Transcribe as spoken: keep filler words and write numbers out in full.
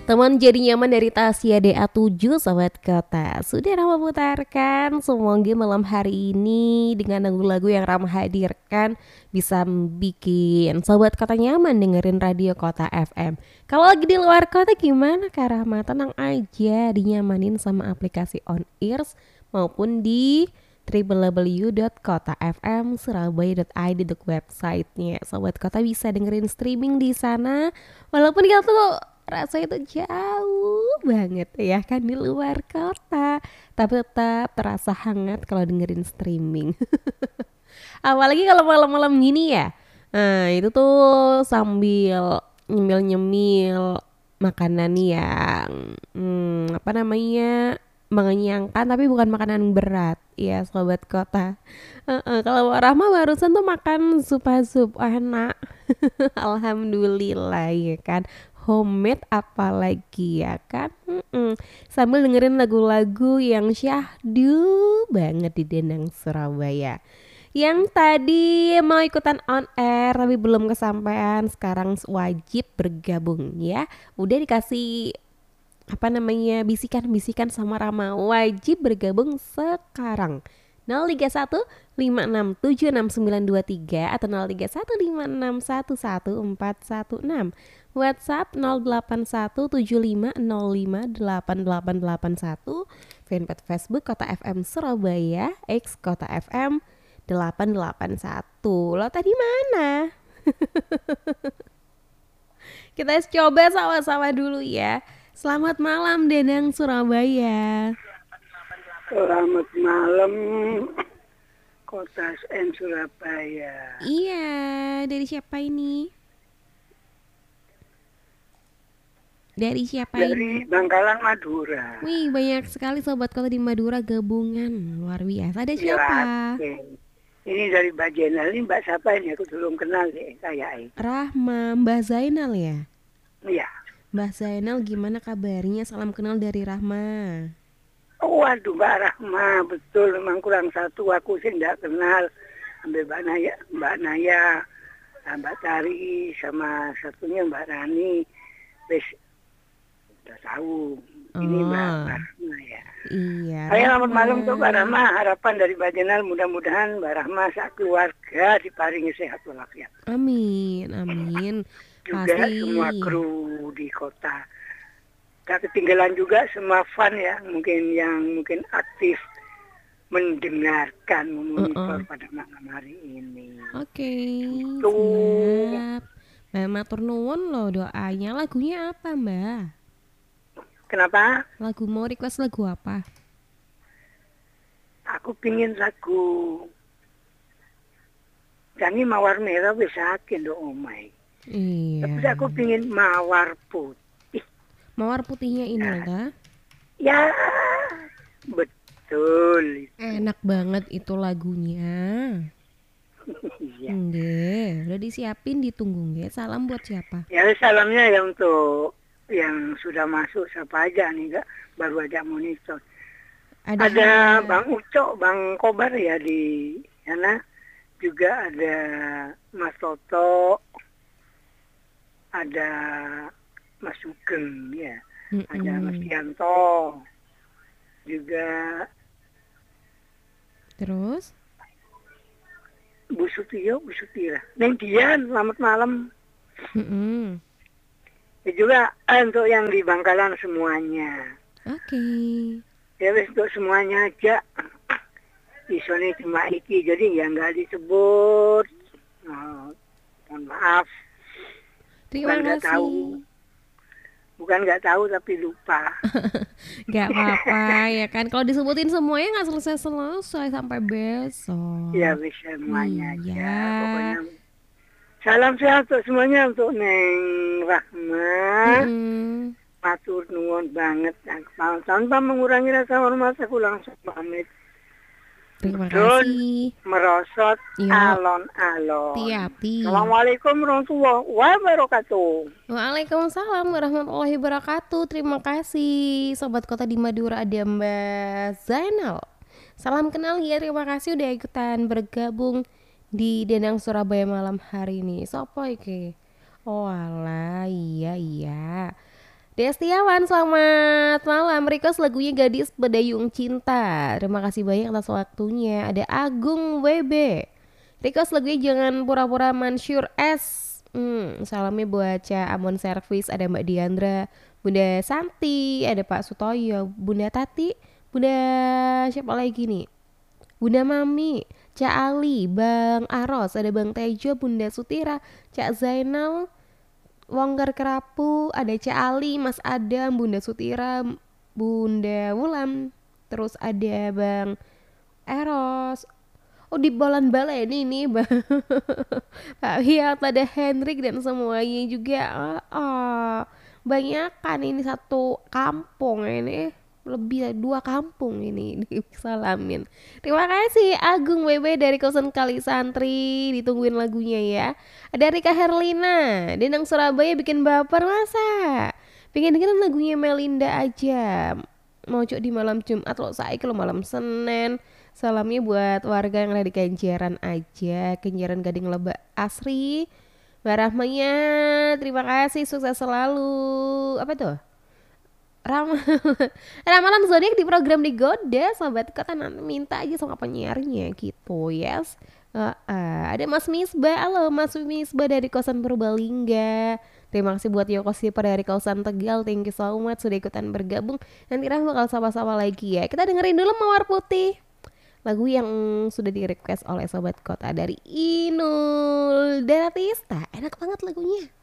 Teman jadi nyaman dari Tasya D A tujuh Sobat Kota. Sudah ramah putarkan. Semoga malam hari ini dengan lagu-lagu yang ramah hadirkan bisa bikin Sobat Kota nyaman dengerin Radio Kota F M. Kalau lagi di luar kota gimana Kak Rahma? Tenang aja, dinyamanin sama aplikasi On Ears maupun di w w w dot kota f m surabaya dot i d untuk websitenya. Sobat Kota bisa dengerin streaming di sana. Walaupun kita tuh rasanya itu jauh banget ya kan di luar kota, tapi tetap terasa hangat kalau dengerin streaming. Apalagi kalau malam-malam gini ya. Nah itu tuh sambil nyemil-nyemil makanan yang hmm, apa namanya mengenyangkan tapi bukan makanan berat ya Sobat Kota. Uh-uh, kalau Rahma barusan tuh makan sup-sup enak. Alhamdulillah ya kan, homemade apalagi ya kan. Mm-mm. Sambil dengerin lagu-lagu yang syahdu banget di Denang Surabaya. Yang tadi mau ikutan on air tapi belum kesampaian, sekarang wajib bergabung ya. Udah dikasih apa namanya bisikan-bisikan sama Rama, wajib bergabung sekarang. nol tiga satu lima enam tujuh enam sembilan dua tiga atau nol tiga satu lima enam satu satu empat satu enam. WhatsApp nol delapan satu tujuh lima nol lima delapan delapan delapan satu. Fanpage Facebook Kota F M Surabaya, X Kota F M delapan delapan satu. Lo tadi mana? Kita coba sama-sama dulu ya. Selamat malam Denang Surabaya. Selamat malam Kota S N Surabaya. Iya, dari siapa ini? Dari siapa Dari ini? Bangkalan Madura. Wih, banyak sekali Sobat Kota di Madura gabungan. Luar biasa. Ada Ya, siapa? oke. Ini dari Mbak Jenal. Ini Mbak siapa ini? Aku belum kenal deh kayak. Rahma, Mbak Zainal ya? Iya. Mbak Zainal gimana kabarnya? Salam kenal dari Rahma. Oh, waduh Mbak Rahma, betul memang kurang satu. Aku sih nggak kenal. Sampai Mbak Naya, Mbak Naya, Mbak Tari, sama satunya Mbak Rani. Wes, udah tahu. Ini Oh, Mbak Rahma ya. iya. Saya selamat malam Rahma. untuk Mbak Rahma. Harapan dari Mbak Jenal mudah-mudahan Mbak Rahma saat keluarga diparingi sehat walafiat. Amin, amin. Juga Pasti. semua kru di kota. Tak ketinggalan juga semua fan ya, mungkin yang mungkin aktif mendengarkan, memonitor Uh-uh. pada malam hari ini. Oke, Itu siap. Mbak matur nuwun loh doanya. Lagunya apa Mbak? kenapa? Lagu mau request lagu apa? Aku pingin lagu Jangi Mawar Merah bisa akin do omai. Tapi Iya. aku pingin Mawar Putih. Mawar putihnya ini Ya, loh. ya betul. Enak banget itu lagunya. Iya. Nggih, udah disiapin ditunggu nggih. Salam buat siapa? Ya salamnya ya untuk yang sudah masuk siapa aja nih, Kak. Baru aja monitor. Ada Ada Bang Ucok, Bang Kobar ya di sana. Juga ada Mas Toto, ada Mas Sugeng ya, ada Mas Mm-mm. Dianto, juga Terus? Bu Sutiyo, Bu Sutira. Neng Dian, selamat malam. Mm-mm. Ya juga eh, untuk yang di Bangkalan semuanya. Oke. Ya wes untuk semuanya aja. Isone cuma iki, jadi ya nggak disebut. Oh, mohon maaf, Terima bukan nggak tahu, kasih. bukan nggak tahu tapi lupa. Gak apa-apa ya kan. Kalau disebutin semuanya nggak selesai-selesai sampai Ya besok. wes semuanya aja. Iya. Pokoknya salam sehat untuk semuanya, untuk Neng Rahma. Mm-mm. Matur nuwun banget. Tanpa mengurangi rasa hormat aku langsung pamit. Terima Drone kasih. merosot Yo, alon-alon. hati-hati. Assalamualaikum warahmatullahi wabarakatuh. Waalaikumsalam warahmatullahi wabarakatuh. Terima kasih Sobat Kota di Madura, ada Mbak Zainal. Salam kenal ya, terima kasih udah ikutan bergabung di Denang Surabaya malam hari ini. Sopo iki? Oh alah, iya iya. Destiawan, selamat malam. Request lagunya Gadis Bedayung Cinta. Terima kasih banyak atas waktunya. Ada Agung W B. Request lagunya Jangan Pura-Pura Mansur S. Hmm, salamnya buat Ca Amon Service. Ada Mbak Diandra, Bunda Santi, ada Pak Sutoyo, Bunda Tati, Bunda siapa lagi nih? Bunda Mami, Cak Ali, Bang Aros, ada Bang Tejo, Bunda Sutira, Cak Zainal, Wongger Kerapu, ada Cak Ali, Mas Adam, Bunda Sutira, Bunda Wulan, terus ada Bang Eros. Oh di Bolan Baleni nih Bang Pak Hiat, ada Hendrik dan semuanya juga. Ah, ah. Banyak kan ini satu kampung ini, lebih dari dua kampung ini disalamin. Terima kasih Agung W B dari Kosan Kali Santri, ditungguin lagunya ya. Ada Rika Herlina, Denang Surabaya bikin baper masa. Pengen dengerin lagunya Melinda aja. Mau cok di malam Jumat lo saiki lo malam Senin. Salamnya buat warga yang ada di Kenjeran aja, Kenjeran Gading Lebak Asri. Mbak Rahmanya, terima kasih, sukses selalu. Apa tuh? Ram Ramalan zodiak di program Digoda, sobat kata nanti minta aja sama penyiarnya gitu, yes. Uh, uh, ada Mas Misbah, halo Mas Misbah dari kosan Purbalingga. Terima kasih buat Yoko Sipa dari kawasan Tegal, thank you so much sudah ikutan bergabung. Nanti Rahma bakal sama-sama lagi ya. Kita dengerin dulu Mawar Putih, lagu yang sudah di request oleh sobat kota dari Inul Daratista. Enak banget lagunya.